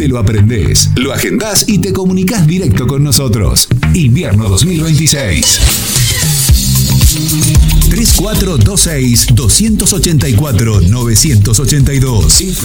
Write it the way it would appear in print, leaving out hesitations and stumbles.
te lo aprendés, lo agendás y te comunicás directo con nosotros. Invierno 2026. 3426-284-982.